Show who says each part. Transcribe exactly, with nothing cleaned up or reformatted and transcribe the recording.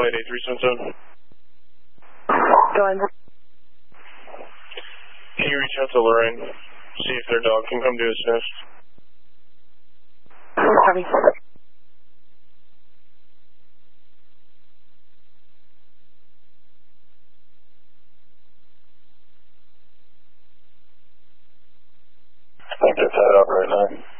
Speaker 1: flight eight three seven seven.
Speaker 2: Going.
Speaker 1: Can you reach out to Lorraine, see if their dog can come do a sniff?
Speaker 2: Copy.
Speaker 1: I think they're tied up right now.